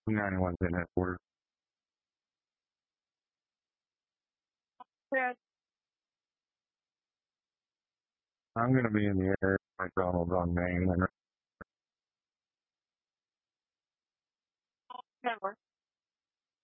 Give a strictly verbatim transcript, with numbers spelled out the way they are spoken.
ninety-one's in headquarters. Yeah. I'm going to be in the area of McDonald's on Main. And